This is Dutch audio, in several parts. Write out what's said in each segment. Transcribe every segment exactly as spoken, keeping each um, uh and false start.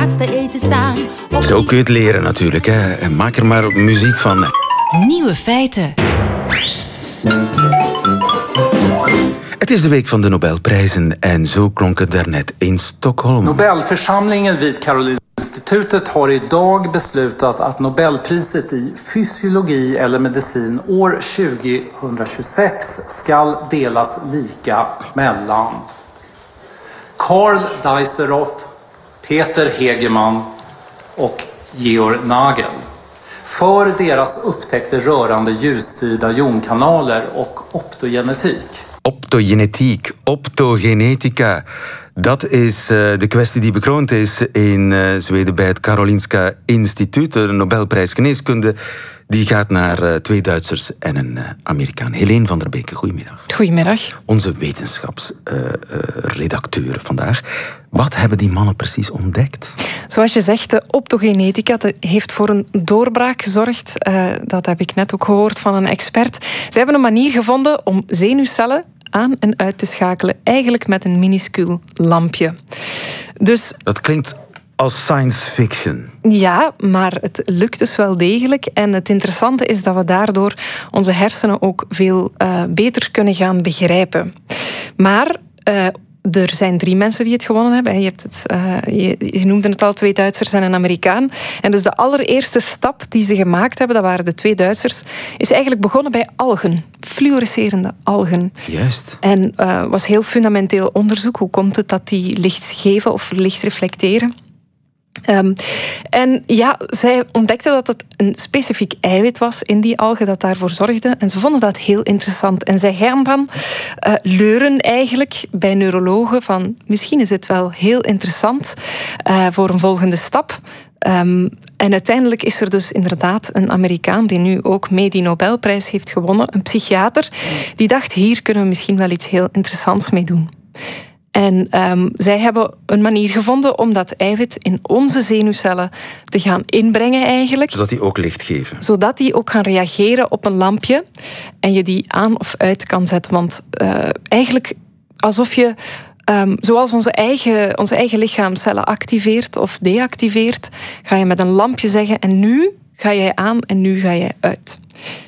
laatste eten staan. Zo kun je het leren natuurlijk, hè. Maak er maar muziek van. Nieuwe feiten. Het is de week van de Nobelprijzen en zo klonk het daarnet in Stockholm. Nobelförsamlingen vid Karolinska Institutet har idag beslutat att Nobelpriset i fysiologi eller medicin år tjugohundratjugosex ska delas lika mellan Karl Dijsselhoff, Peter Hegemann och Georg Nagel för deras upptäckter rörande ljusstyrda jonkanaler och optogenetik. Optogenetiek, optogenetica. Dat is uh, de kwestie die bekroond is in uh, Zweden bij het Karolinska Instituut. De Nobelprijs Geneeskunde die gaat naar uh, twee Duitsers en een uh, Amerikaan. Helene van der Beke, goedemiddag. Goedemiddag. Onze wetenschapsredacteur uh, uh, vandaag. Wat hebben die mannen precies ontdekt? Zoals je zegt, de optogenetica heeft voor een doorbraak gezorgd. Uh, dat heb ik net ook gehoord van een expert. Ze hebben een manier gevonden om zenuwcellen aan en uit te schakelen. Eigenlijk met een minuscuul lampje. Dus, dat klinkt als science fiction. Ja, maar het lukt dus wel degelijk. En het interessante is dat we daardoor onze hersenen ook veel uh, beter kunnen gaan begrijpen. Maar Uh, er zijn drie mensen die het gewonnen hebben. Je, hebt het, uh, je, je noemde het al, twee Duitsers en een Amerikaan. En dus de allereerste stap die ze gemaakt hebben, dat waren de twee Duitsers, is eigenlijk begonnen bij algen. Fluorescerende algen. Juist. En uh, was heel fundamenteel onderzoek. Hoe komt het dat die licht geven of licht reflecteren? Um, en ja, zij ontdekten dat het een specifiek eiwit was in die algen dat daarvoor zorgde. En ze vonden dat heel interessant. En zij gaan dan uh, leuren eigenlijk bij neurologen van misschien is het wel heel interessant uh, voor een volgende stap. Um, en uiteindelijk is er dus inderdaad een Amerikaan die nu ook mee die Nobelprijs heeft gewonnen, een psychiater, die dacht hier kunnen we misschien wel iets heel interessants mee doen. En um, zij hebben een manier gevonden om dat eiwit in onze zenuwcellen te gaan inbrengen eigenlijk. Zodat die ook licht geven. Zodat die ook gaan reageren op een lampje en je die aan of uit kan zetten. Want uh, eigenlijk alsof je, um, zoals onze eigen, onze eigen lichaamcellen activeert of deactiveert, ga je met een lampje zeggen en nu ga jij aan en nu ga jij uit.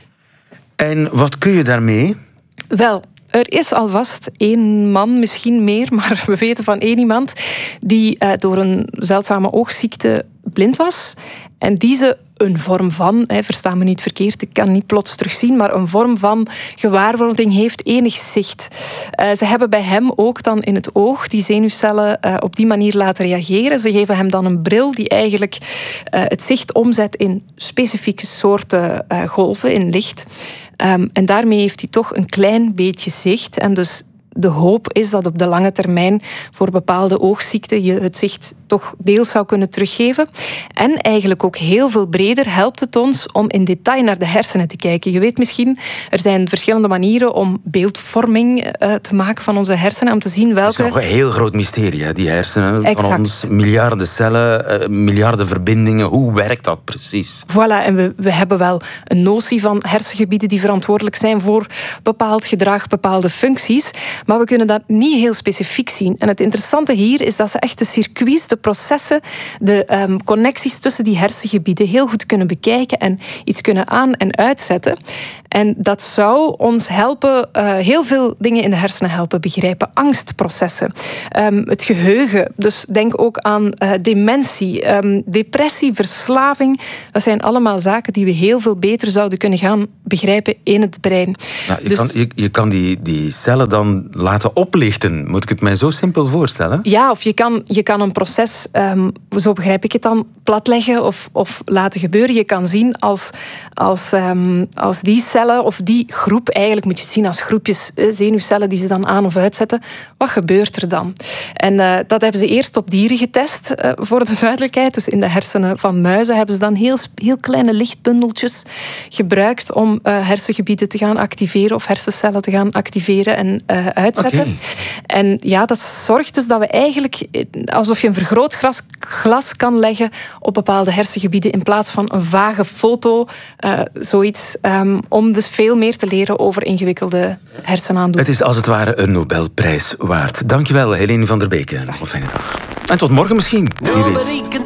En wat kun je daarmee? Wel, er is alvast één man, misschien meer, maar we weten van één iemand die uh, door een zeldzame oogziekte blind was en die ze een vorm van, hè, versta me niet verkeerd, ik kan niet plots terugzien, maar een vorm van gewaarwording heeft, enig zicht. Uh, ze hebben bij hem ook dan in het oog die zenuwcellen uh, op die manier laten reageren. Ze geven hem dan een bril die eigenlijk uh, het zicht omzet in specifieke soorten uh, golven, in licht. Um, en daarmee heeft hij toch een klein beetje zicht. En dus de hoop is dat op de lange termijn voor bepaalde oogziekten je het zicht toch deels zou kunnen teruggeven. En eigenlijk ook heel veel breder helpt het ons om in detail naar de hersenen te kijken. Je weet misschien, er zijn verschillende manieren om beeldvorming uh, te maken van onze hersenen, om te zien welke... Het is nog een heel groot mysterie, hè, die hersenen exact. Van ons. Miljarden cellen, uh, miljarden verbindingen. Hoe werkt dat precies? Voilà, en we, we hebben wel een notie van hersengebieden die verantwoordelijk zijn voor bepaald gedrag, bepaalde functies. Maar we kunnen dat niet heel specifiek zien. En het interessante hier is dat ze echt de circuits, de processen, de um, connecties tussen die hersengebieden heel goed kunnen bekijken en iets kunnen aan- en uitzetten. En dat zou ons helpen, uh, heel veel dingen in de hersenen helpen begrijpen. Angstprocessen, um, het geheugen. Dus denk ook aan uh, dementie, um, depressie, verslaving. Dat zijn allemaal zaken die we heel veel beter zouden kunnen gaan begrijpen in het brein. Nou, je, dus, kan, je, je kan die, die cellen dan laten oplichten. Moet ik het mij zo simpel voorstellen? Ja, of je kan, je kan een proces, um, zo begrijp ik het dan, platleggen of, of laten gebeuren. Je kan zien als, als, um, als die cellen of die groep, eigenlijk moet je het zien als groepjes zenuwcellen die ze dan aan of uitzetten. Wat gebeurt er dan? En uh, dat hebben ze eerst op dieren getest, uh, voor de duidelijkheid. Dus in de hersenen van muizen hebben ze dan heel, heel kleine lichtbundeltjes gebruikt om uh, hersengebieden te gaan activeren of hersencellen te gaan activeren en uh, uitzetten. Okay. En ja, dat zorgt dus dat we eigenlijk alsof je een vergrootglas glas kan leggen op bepaalde hersengebieden in plaats van een vage foto, uh, zoiets, um, om dus veel meer te leren over ingewikkelde hersenaandoeningen. Het is als het ware een Nobelprijs waard. Dankjewel, Helene van der Beke. Nog een fijne dag. En tot morgen misschien, wie weet.